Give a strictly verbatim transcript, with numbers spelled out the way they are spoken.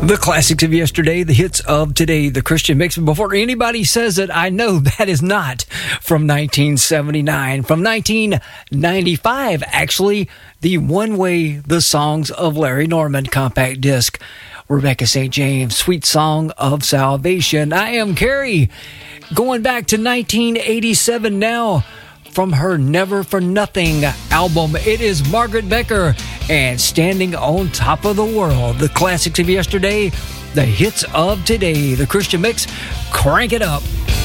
The classics of yesterday, the hits of today, the Christian mix. Before anybody says it, I know that is not from nineteen seventy-nine. From nineteen ninety-five, actually, the One Way, the Songs of Larry Norman compact disc. Rebecca Saint James, Sweet Song of Salvation. I am Carrie. Going back to nineteen eighty-seven now. From her Never for Nothing album, it is Margaret Becker and Standing on Top of the World. The classics of yesterday, the hits of today. The Christian mix, crank it up.